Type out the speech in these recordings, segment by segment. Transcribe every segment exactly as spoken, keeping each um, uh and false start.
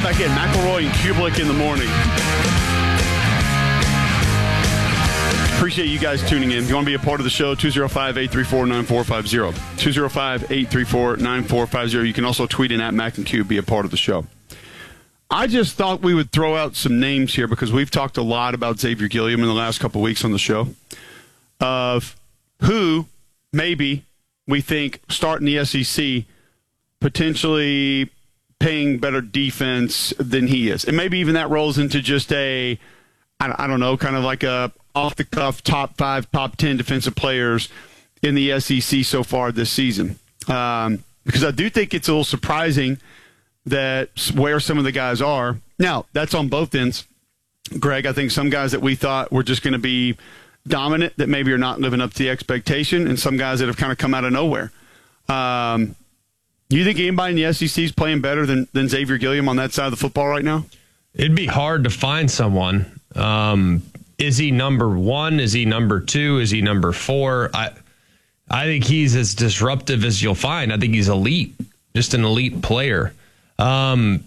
back in. McElroy and Kublik in the morning. Appreciate you guys tuning in. If you want to be a part of the show, two oh five, eight three four, nine four five oh. two oh five, eight three four, nine four five oh. You can also tweet in at Mac and Q, be a part of the show. I just thought we would throw out some names here because we've talked a lot about Xavier Gilliam in the last couple of weeks on the show of who maybe we think starting the S E C potentially paying better defense than he is. And maybe even that rolls into just a, I don't know, kind of like a off-the-cuff top five, top ten defensive players in the S E C so far this season. Um, because I do think it's a little surprising that where some of the guys are. Now, that's on both ends. Greg, I think some guys that we thought were just going to be dominant that maybe are not living up to the expectation, and some guys that have kind of come out of nowhere. Um, you think anybody in the S E C is playing better than, than Xavier Gilliam on that side of the football right now? It'd be hard to find someone. Um, is he number one? Is he number two? Is he number four? I I think he's as disruptive as you'll find. I think he's elite, just an elite player. Um,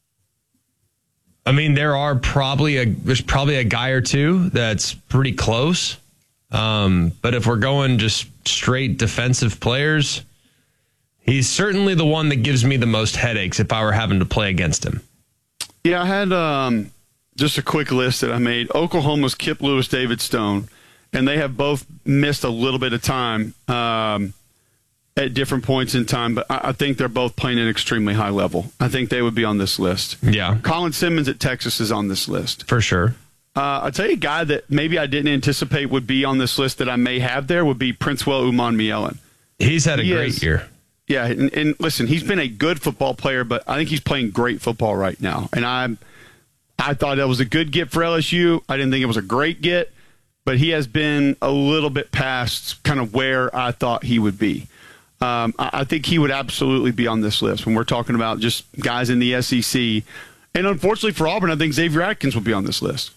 I mean, there are probably a there's probably a guy or two that's pretty close. Um, but if we're going just straight defensive players, he's certainly the one that gives me the most headaches if I were having to play against him. Yeah, I had um, just a quick list that I made. Oklahoma's Kip Lewis, David Stone, and they have both missed a little bit of time um, at different points in time, but I, I think they're both playing at an extremely high level. I think they would be on this list. Yeah. Colin Simmons at Texas is on this list. For sure. Uh, I'll tell you a guy that maybe I didn't anticipate would be on this list that I may have there would be Princewell Uman-Mielen. He's had a he great is, year. Yeah, and, and listen, he's been a good football player, but I think he's playing great football right now. And I I thought that was a good get for L S U. I didn't think it was a great get, but he has been a little bit past kind of where I thought he would be. Um, I, I think he would absolutely be on this list when we're talking about just guys in the S E C. And unfortunately for Auburn, I think Xavier Atkins will be on this list.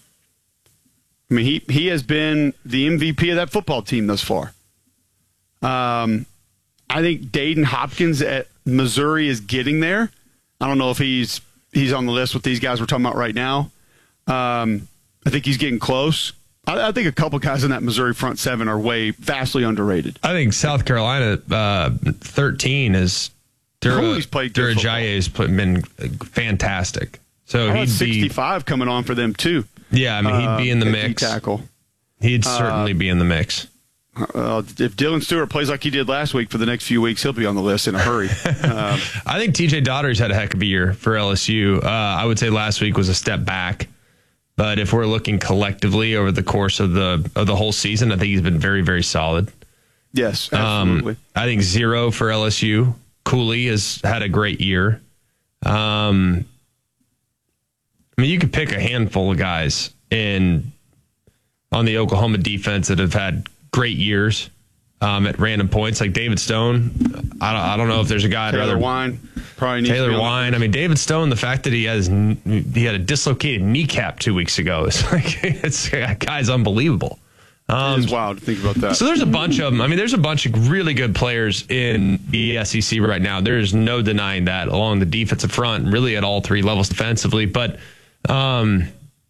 I mean, he, he has been the M V P of that football team thus far. Um, I think Dayton Hopkins at Missouri is getting there. I don't know if he's he's on the list with these guys we're talking about right now. Um, I think he's getting close. I, I think a couple guys in that Missouri front seven are way vastly underrated. I think South Carolina uh, thirteen is Dura, he's played Durajaye has been fantastic. So he'd sixty-five be, coming on for them too. Yeah, I mean he'd be in the uh, mix. Tackle. He'd certainly uh, be in the mix. Uh, if Dylan Stewart plays like he did last week for the next few weeks, he'll be on the list in a hurry. Um, I think T J Daugherty's had a heck of a year for L S U. Uh, I would say last week was a step back, but if we're looking collectively over the course of the of the whole season, I think he's been very, very solid. Yes, absolutely. Um, I think zero for L S U. Cooley has had a great year. Um, I mean, you could pick a handful of guys in on the Oklahoma defense that have had great years um, at random points, like David Stone. I don't, I don't know if there's a guy. Taylor rather, Wine, probably needs Taylor to be Wine. I mean, David Stone. The fact that he has he had a dislocated kneecap two weeks ago is like it's that guy's unbelievable. Um, it is wild to think about that. So there's a bunch of them. I mean, there's a bunch of really good players in the S E C right now. There's no denying that along the defensive front, really at all three levels defensively. But um,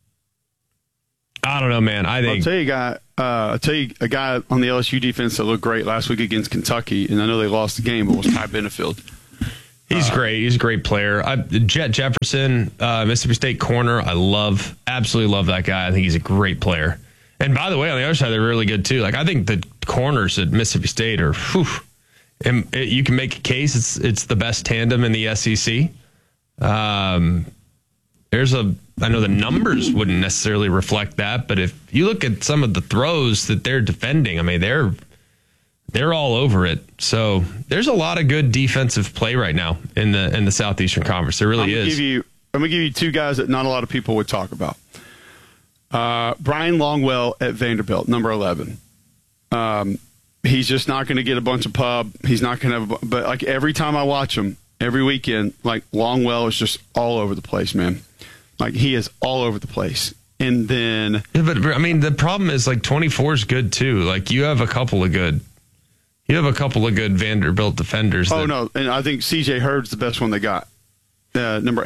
I don't know, man. I think I'll tell you, guy. Uh, I'll tell you a guy on the L S U defense that looked great last week against Kentucky, and I know they lost the game, but was Ty Benefield. He's uh, great. He's a great player. I, Jet Jefferson, uh, Mississippi State corner. I love, absolutely love that guy. I think he's a great player. And by the way, on the other side, they're really good too. Like I think the corners at Mississippi State are, whew, and it, you can make a case it's it's the best tandem in the S E C. Um, there's a, I know the numbers wouldn't necessarily reflect that, but if you look at some of the throws that they're defending, I mean they're they're all over it. So there's a lot of good defensive play right now in the in the Southeastern Conference. There really I'm gonna is. Give you, I'm gonna give you two guys that not a lot of people would talk about. Uh, Brian Longwell at Vanderbilt, number eleven. Um, he's just not going to get a bunch of pub. He's not going to have, a, but like every time I watch him, every weekend, like Longwell is just all over the place, man. Like he is all over the place. And then, yeah, but I mean, the problem is like twenty-four is good too. Like you have a couple of good, you have a couple of good Vanderbilt defenders. Oh that, no, and I think C J Hurd's the best one they got, uh, number eight.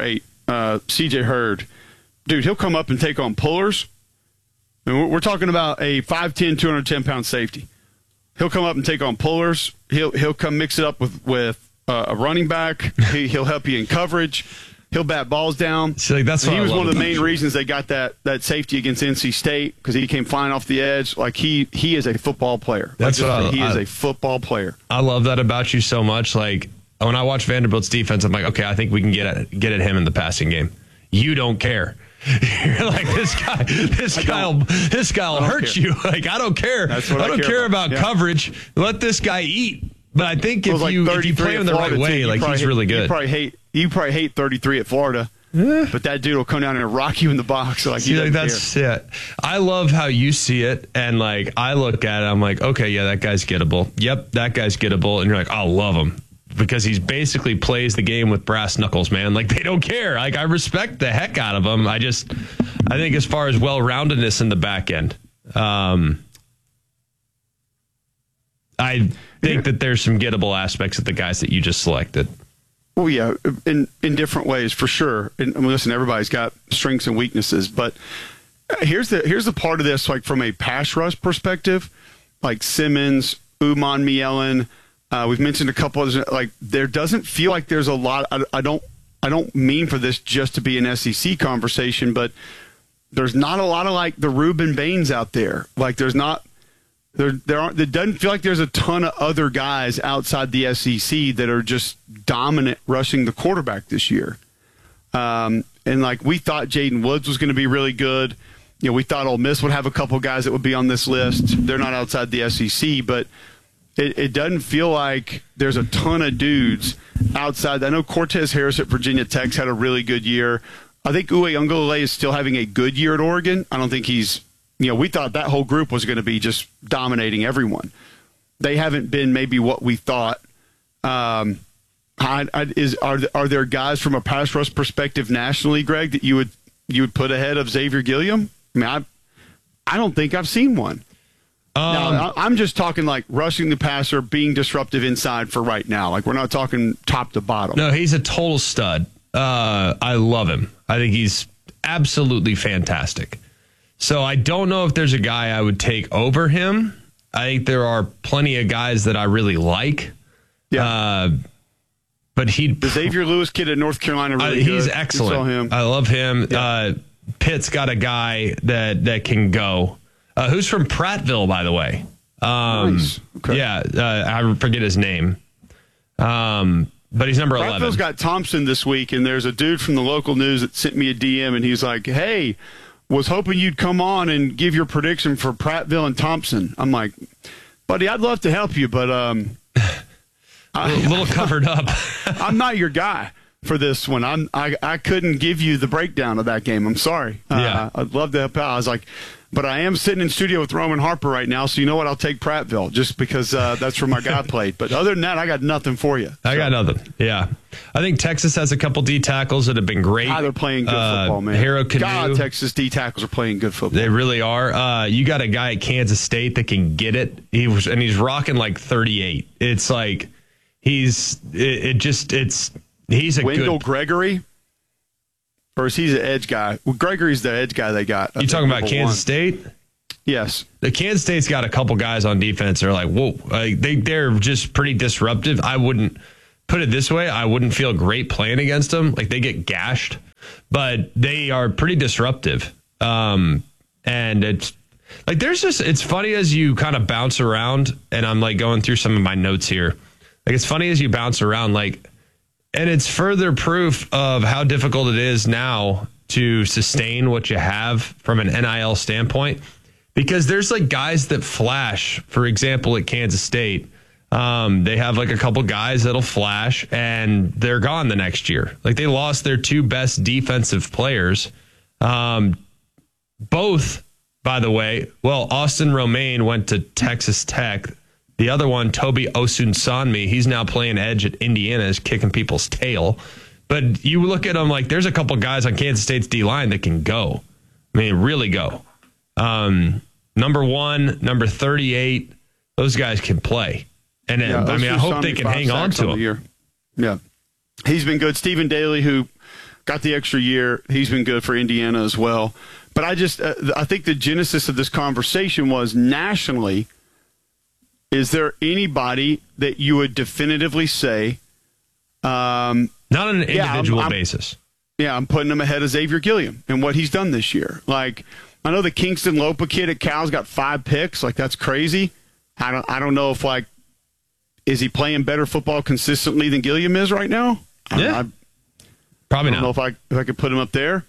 uh, C J Hurd, dude, he'll come up and take on pullers. And we're, we're talking about a five ten, two hundred ten pound safety. He'll come up and take on pullers. He'll he'll come mix it up with with uh, a running back. He, he'll help you in coverage. He'll bat balls down. See, like, that's what he I was love one of the about main you. reasons they got that that safety against N C State, because he came flying off the edge. Like he he is a football player. That's like, what I, he is I, a football player. I love that about you so much. Like when I watch Vanderbilt's defense, I'm like, okay, I think we can get at get at him in the passing game. You don't care. You're like, this guy, this guy, will, this guy will hurt care. you. Like, I don't care. That's what I I don't care care about. about, Yeah. coverage. Let this guy eat. But I think if Like you if you play him the right way, too, like he's he's really good. You probably hate you probably hate thirty-three at Florida, but that dude will come down and rock you in the box. Like, See, he like doesn't that's it. I love how you see it, and like I look at it, I'm like, okay, yeah, that guy's gettable. Yep, that guy's gettable, and you're like, I love him because he's basically plays the game with brass knuckles, man. Like they don't care. Like I respect the heck out of him. I just, I think as far as well-roundedness in the back end, um, I think that there's some gettable aspects of the guys that you just selected. Well, yeah, in in different ways for sure. And I mean, listen, everybody's got strengths and weaknesses, but here's the here's the part of this, like from a pass rush perspective, like Simmons, Uman Mielen. Uh, we've mentioned a couple others. Like there doesn't feel like there's a lot. I, I don't I don't mean for this just to be an S E C conversation, but there's not a lot of like the Reuben Baines out there. Like there's not. There, there aren't. It doesn't feel like there's a ton of other guys outside the S E C that are just dominant rushing the quarterback this year. Um, and like we thought, Jaden Woods was going to be really good. You know, we thought Ole Miss would have a couple guys that would be on this list. They're not outside the S E C, but it, it doesn't feel like there's a ton of dudes outside. I know Cortez Harris at Virginia Tech had a really good year. I think Uwe Ungolele is still having a good year at Oregon. I don't think he's. You know, we thought that whole group was going to be just dominating everyone. They haven't been maybe what we thought. Um, I, I, is are are there guys from a pass rush perspective nationally, Greg, that you would you would put ahead of Xavier Gilliam? I mean, I I don't think I've seen one. Um, now, I, I'm just talking like rushing the passer, being disruptive inside for right now. Like we're not talking top to bottom. No, he's a total stud. Uh, I love him. I think he's absolutely fantastic. So I don't know if there's a guy I would take over him. I think there are plenty of guys that I really like. Yeah. Uh, but he the Xavier Lewis kid at North Carolina really uh, he's good. excellent. You saw him. I love him. Yeah. Uh, Pitt's got a guy that that can go. Uh, who's from Prattville, by the way? Um, nice. Okay. Yeah, uh, I forget his name. Um, but he's number eleven. Prattville's got Thompson this week, and there's a dude from the local news that sent me a D M, and he's like, "Hey, was hoping you'd come on and give your prediction for Prattville and Thompson." I'm like, buddy, I'd love to help you, but um, a little covered up. I'm not your guy for this one. I'm I, I couldn't give you the breakdown of that game. I'm sorry. Yeah. Uh, I'd love to help out. I was like, but I am sitting in studio with Roman Harper right now, so you know what? I'll take Prattville just because uh, that's where my guy played. But other than that, I got nothing for you. I So, got nothing. Yeah. I think Texas has a couple D tackles that have been great. God, they're playing good uh, football, man. Hero Canoe. God, Texas D tackles are playing good football. They really are. Uh, you got a guy at Kansas State that can get it. He was, and he's rocking like thirty-eight. It's like he's. It, it just. It's. He's a Wendell good. Gregory, or is he the edge guy? Well, Gregory's the edge guy they got. You talking about Kansas one. State? Yes. The Kansas State's got a couple guys on defense that are like, whoa, like they they're just pretty disruptive. I wouldn't put it this way. I wouldn't feel great playing against them. Like they get gashed, but they are pretty disruptive. Um, and it's like there's just it's funny as you kind of bounce around, and I'm like going through some of my notes here. Like it's funny as you bounce around, like, and it's further proof of how difficult it is now to sustain what you have from an N I L standpoint. Because there's like guys that flash, for example, at Kansas State, um, they have like a couple guys that'll flash and they're gone the next year. Like they lost their two best defensive players. Um, both, by the way, well, Austin Romaine went to Texas Tech. The other one, Toby Osunsanmi, he's now playing edge at Indiana, is kicking people's tail. But you look at them like there's a couple guys on Kansas State's D-line that can go. I mean, really go. Um, number one, number thirty-eight, those guys can play. And Yeah, I mean, I hope they can hang on to the him. year. Yeah. He's been good. Stephen Daly, who got the extra year. He's been good for Indiana as well. But I just, uh, I think the genesis of this conversation was nationally, is there anybody that you would definitively say, um, not on an yeah, individual I'm, I'm, basis? Yeah, I'm putting him ahead of Xavier Gilliam and what he's done this year. Like, I know the Kingston Lopa kid at Cal's got five picks. Like, that's crazy. I don't, I don't know if, like, is he playing better football consistently than Gilliam is right now? Yeah. I, I, Probably I don't not. know if I if I could put him up there.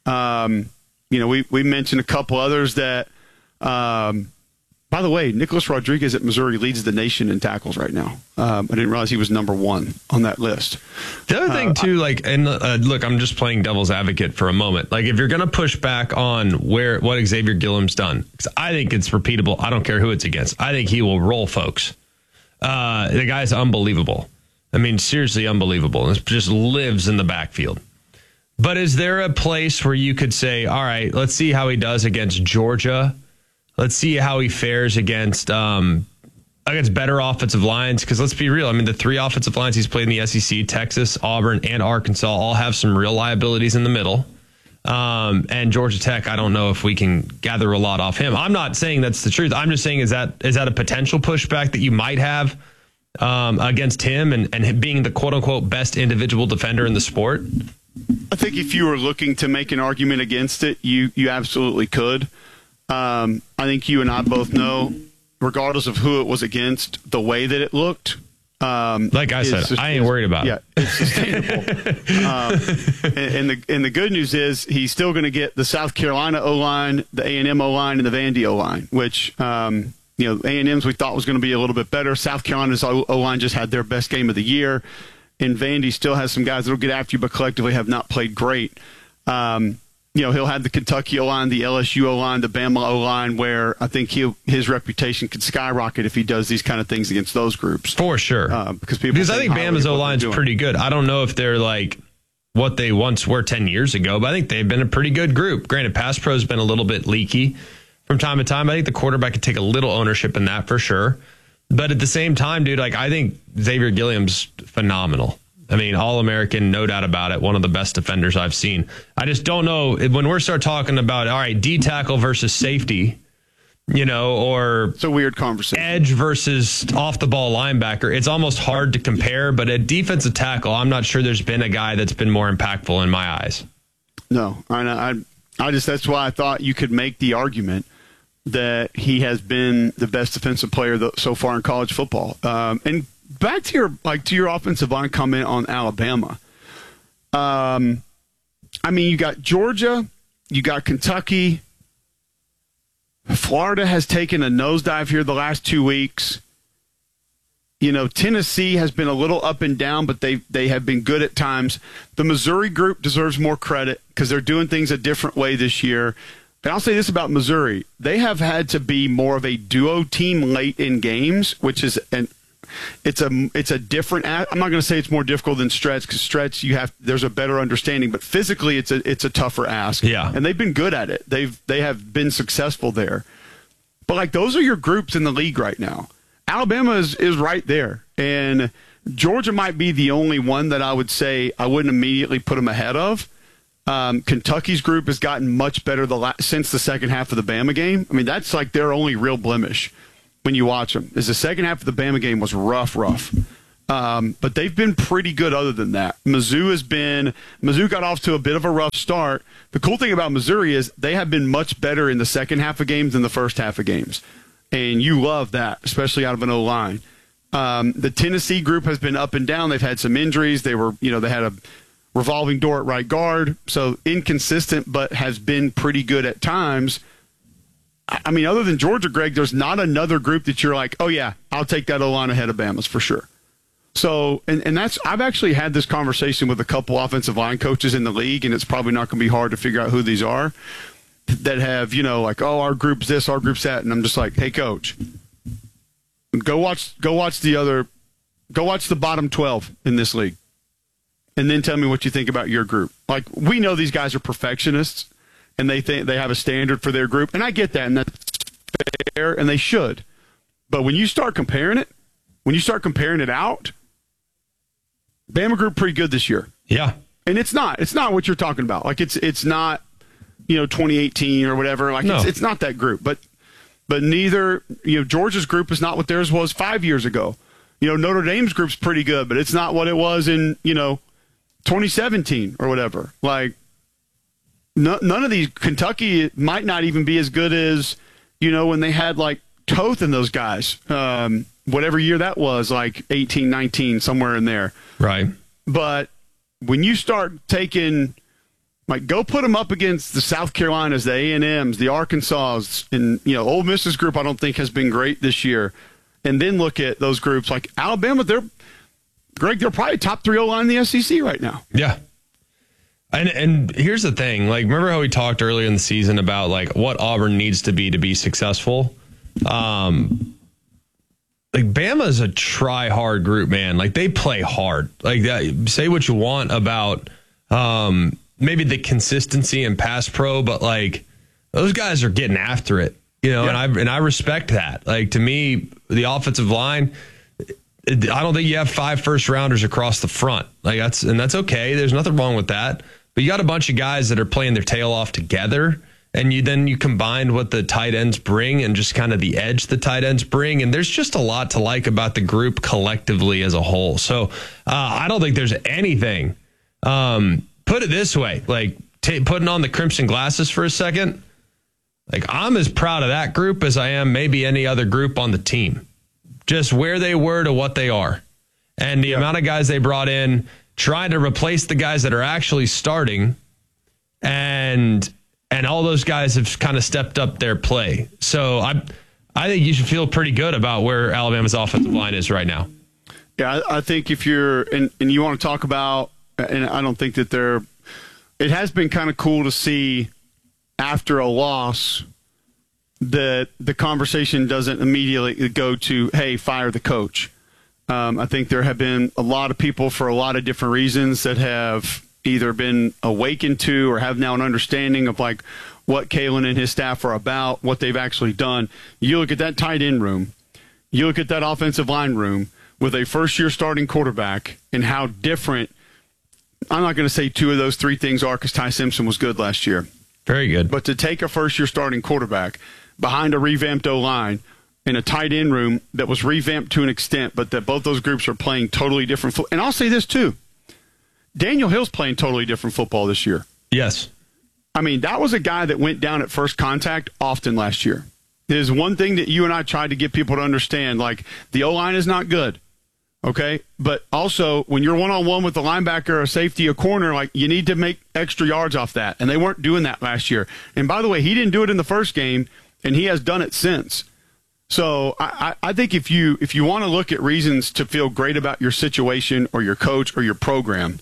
Um, you know, we we mentioned a couple others that. Um, by the way, Nicholas Rodriguez at Missouri leads the nation in tackles right now. Um, I didn't realize he was number one on that list. The other thing, uh, too, like, and uh, look, I'm just playing devil's advocate for a moment. Like, if you're going to push back on where what Xavier Gilliam's done, because I think it's repeatable. I don't care who it's against. I think he will roll folks. Uh, the guy's unbelievable. I mean, seriously unbelievable. It just lives in the backfield. But is there a place where you could say, all right, let's see how he does against Georgia. Let's see how he fares against um, against better offensive lines. Because let's be real. I mean, the three offensive lines he's played in the S E C, Texas, Auburn, and Arkansas, all have some real liabilities in the middle. Um, and Georgia Tech, I don't know if we can gather a lot off him. I'm not saying that's the truth. I'm just saying, is that is that a potential pushback that you might have um, against him and, and being the quote-unquote best individual defender in the sport? I think if you were looking to make an argument against it, you you absolutely could. Um, I think you and I both know, regardless of who it was against, the way that it looked. Um, like I said, just, I ain't worried about yeah, it. Yeah, it's sustainable. um, and, and the and the good news is he's still going to get the South Carolina O-line, the A and M O-line, and the Vandy O-line, which, um, you know, A and M's we thought was going to be a little bit better. South Carolina's O-line just had their best game of the year. And Vandy still has some guys that will get after you, but collectively have not played great. Um, you know, he'll have the Kentucky O-line, the L S U O-line, the Bama O-line, where I think he his reputation could skyrocket if he does these kind of things against those groups. For sure. Uh, because people because I think Bama's O-line's pretty good. I don't know if they're like what they once were ten years ago, but I think they've been a pretty good group. Granted, pass pro's been a little bit leaky from time to time. I think the quarterback could take a little ownership in that for sure. But at the same time, dude, like I think Xavier Gilliam's phenomenal. I mean, All-American, no doubt about it. One of the best defenders I've seen. I just don't know when we start talking about, all right, D tackle versus safety, you know, or it's a weird conversation. Edge versus off-the-ball linebacker. It's almost hard to compare. But at defensive tackle, I'm not sure there's been a guy that's been more impactful in my eyes. No, I, I, I just that's why I thought you could make the argument that he has been the best defensive player so far in college football. Um, and back to your like to your offensive line comment on Alabama. Um, I mean, you got Georgia, you got Kentucky. Florida has taken a nosedive here the last two weeks. You know, Tennessee has been a little up and down, but they they have been good at times. The Missouri group deserves more credit because they're doing things a different way this year. And I'll say this about Missouri. They have had to be more of a duo team late in games, which is an it's a it's a different I'm not going to say it's more difficult than stretch because stretch you have there's a better understanding, but physically it's a it's a tougher ask. Yeah. And they've been good at it. They've they have been successful there. But like those are your groups in the league right now. Alabama is, is right there. And Georgia might be the only one that I would say I wouldn't immediately put them ahead of. Um, Kentucky's group has gotten much better the la- since the second half of the Bama game. I mean, that's like their only real blemish when you watch them. Is the second half of the Bama game was rough, rough. Um, but they've been pretty good other than that. Mizzou has been – Mizzou got off to a bit of a rough start. The cool thing about Missouri is they have been much better in the second half of games than the first half of games. And you love that, especially out of an O-line. Um, the Tennessee group has been up and down. They've had some injuries. They were – you know, they had a – revolving door at right guard, so inconsistent, but has been pretty good at times. I mean, other than Georgia, Greg, there's not another group that you're like, oh, yeah, I'll take that O-line ahead of Bama's for sure. So, and, and that's, I've actually had this conversation with a couple offensive line coaches in the league, and it's probably not going to be hard to figure out who these are that have, you know, like, oh, our group's this, our group's that. And I'm just like, hey, coach, go watch, go watch the other, go watch the bottom twelve in this league. And then tell me what you think about your group. Like, we know these guys are perfectionists, and they think they have a standard for their group. And I get that, and that's fair, and they should. But when you start comparing it, when you start comparing it out, Bama group pretty good this year. Yeah. And it's not. It's not what you're talking about. Like, it's it's not, you know, twenty eighteen or whatever. Like, no. it's, it's not that group. But but neither, you know, Georgia's group is not what theirs was five years ago. You know, Notre Dame's group's pretty good, but it's not what it was in, you know, twenty seventeen or whatever. Like, no, none of these, Kentucky might not even be as good as, you know, when they had, like, Toth and those guys, um, whatever year that was, like eighteen, nineteen, somewhere in there. Right. But when you start taking, like, go put them up against the South Carolinas, the A and M's, the Arkansas, and, you know, Ole Miss's group I don't think has been great this year. And then look at those groups like Alabama, they're, Greg, they're probably top three O-line in the S E C right now. Yeah. And and here's the thing. Like, remember how we talked earlier in the season about, like, what Auburn needs to be to be successful? Um, like, Bama's a try-hard group, man. Like, they play hard. Like, that, say what you want about um, maybe the consistency in pass pro, but, like, those guys are getting after it, you know, yeah. and I and I respect that. Like, to me, the offensive line, I don't think you have five first-rounders across the front. Like, that's and that's okay. There's nothing wrong with that. But you got a bunch of guys that are playing their tail off together, and you then you combine what the tight ends bring and just kind of the edge the tight ends bring. And there's just a lot to like about the group collectively as a whole. So uh, I don't think there's anything. Um, put it this way, like t- putting on the crimson glasses for a second, like I'm as proud of that group as I am maybe any other group on the team. Just where they were to what they are. And the yeah. amount of guys they brought in trying to replace the guys that are actually starting, and and all those guys have kind of stepped up their play. So I I think you should feel pretty good about where Alabama's offensive line is right now. Yeah, I, I think if you're and, and you want to talk about, and I don't think that they're, it has been kind of cool to see after a loss that the conversation doesn't immediately go to, hey, fire the coach. Um, I think there have been a lot of people for a lot of different reasons that have either been awakened to or have now an understanding of like what Kalen and his staff are about, what they've actually done. You look at that tight end room, you look at that offensive line room with a first-year starting quarterback and how different, I'm not going to say two of those three things are because Ty Simpson was good last year. Very good. But to take a first-year starting quarterback behind a revamped O-line in a tight end room that was revamped to an extent, but that both those groups are playing totally different fo- and I'll say this too. Daniel Hill's playing totally different football this year. Yes. I mean, that was a guy that went down at first contact often last year. It is one thing that you and I tried to get people to understand, like the O-line is not good, okay? But also, when you're one-on-one with a linebacker, a safety, a corner, like you need to make extra yards off that, and they weren't doing that last year. And by the way, he didn't do it in the first game, and he has done it since. So I, I think if you if you want to look at reasons to feel great about your situation or your coach or your program,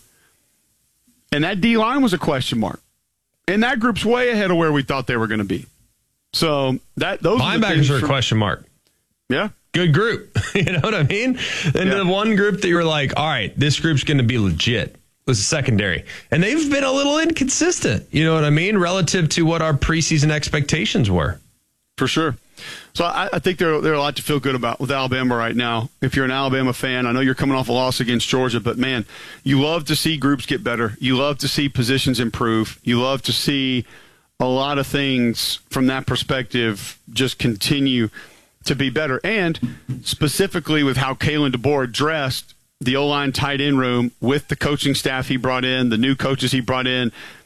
and that D-line was a question mark, and that group's way ahead of where we thought they were going to be. So that those linebackers are, are a question mark. Yeah, good group. You know what I mean? And yeah. the one group that you were like, all right, this group's going to be legit was the secondary, and they've been a little inconsistent. You know what I mean, relative to what our preseason expectations were. For sure. So I, I think there, there are a lot to feel good about with Alabama right now. If you're an Alabama fan, I know you're coming off a loss against Georgia, but, man, you love to see groups get better. You love to see positions improve. You love to see a lot of things from that perspective just continue to be better. And specifically with how Kalen DeBoer addressed the O-line tight end room with the coaching staff he brought in, the new coaches he brought in,